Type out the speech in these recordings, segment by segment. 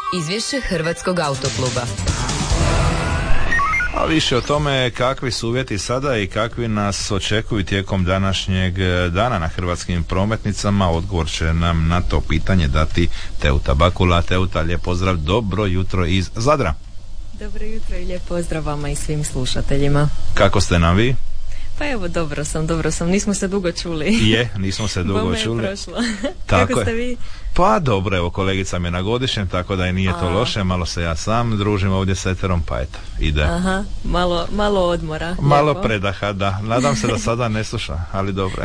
Izvješće Hrvatskog autokluba. A više o tome kakvi su uvjeti sada i kakvi nas očekuju tijekom današnjeg dana na hrvatskim prometnicama, odgovor će nam na to pitanje dati Teuta Bakula. Teuta, lijep pozdrav, dobro jutro iz Zadra. Dobro jutro i lijep pozdrav vama i svim slušateljima. Kako ste nam vi? Pa evo, dobro sam, nismo se dugo čuli. Nismo se dugo čuli. Bome je prošlo. Tako Kako ste je. vi? Pa dobro, evo kolegica mi je na godišnjem, tako da i nije to loše, malo se ja sam družim ovdje s eterom, pa eto, ide. Aha, malo odmora. Malo lijepo. predaha, da. Nadam se da sada ne sluša, ali dobro.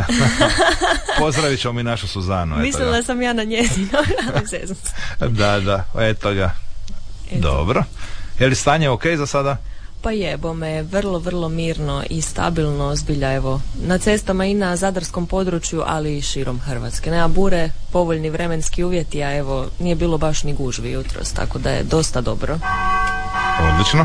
Pozdravit ćemo mi našu Suzanu. Mislila sam ja na njezino, ali zezam se. Da, eto ga. Eto. Dobro. Je li stanje ok za sada? Pa je, bome, vrlo mirno i stabilno, zbilja evo, na cestama i na zadarskom području, ali i širom Hrvatske. Nema bure, povoljni vremenski uvjeti, a evo, nije bilo baš ni gužvi jutros, tako da je dosta dobro. Odlično.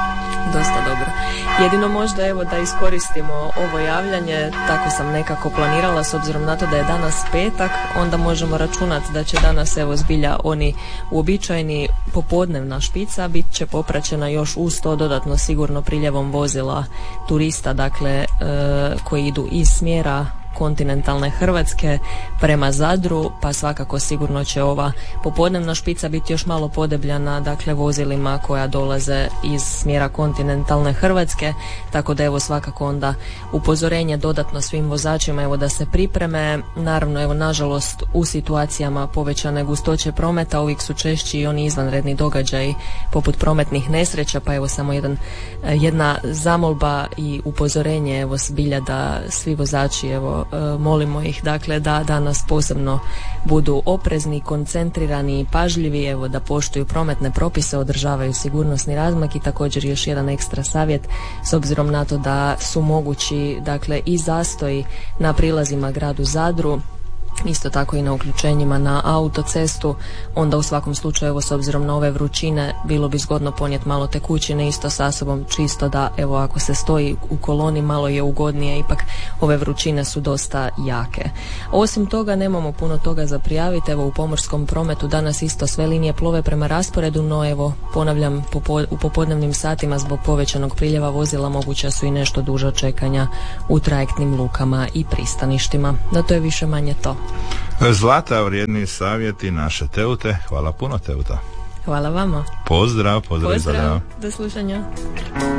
Dosta dobro. Jedino možda evo da iskoristimo ovo javljanje, tako sam nekako planirala, s obzirom na to da je danas petak, onda možemo računati da će danas evo zbilja oni uobičajeni popodnevna špica bit će popraćena još uz to dodatno sigurno priljevom vozila turista, dakle koji idu iz smjera kontinentalne Hrvatske prema Zadru, pa svakako sigurno će ova popodnevna špica biti još malo podebljana, dakle vozilima koja dolaze iz smjera kontinentalne Hrvatske, tako da evo svakako onda upozorenje dodatno svim vozačima evo da se pripreme. Naravno evo nažalost u situacijama povećane gustoće prometa uvijek su češći i oni izvanredni događaji poput prometnih nesreća, pa evo samo jedna zamolba i upozorenje evo zbilja da svi vozači evo molimo ih dakle da danas posebno budu oprezni, koncentrirani i pažljivi, evo da poštuju prometne propise, održavaju sigurnosni razmak i također još jedan ekstra savjet s obzirom na to da su mogući dakle i zastoji na prilazima gradu Zadru, isto tako i na uključenjima na autocestu, onda u svakom slučaju evo s obzirom na ove vrućine bilo bi zgodno ponijeti malo tekućine isto sa sobom, čisto da evo ako se stoji u koloni malo je ugodnije, ipak ove vrućine su dosta jake. Osim toga nemamo puno toga za prijaviti, evo u pomorskom prometu danas isto sve linije plove prema rasporedu, no evo ponavljam u popodnevnim satima zbog povećanog priljeva vozila moguća su i nešto duža čekanja u trajektnim lukama i pristaništima. Da to je više manje to. Zlata, vrijedni savjeti naše Teute. Hvala puno, Teuta. Hvala vama. Pozdrav. Do slušanja.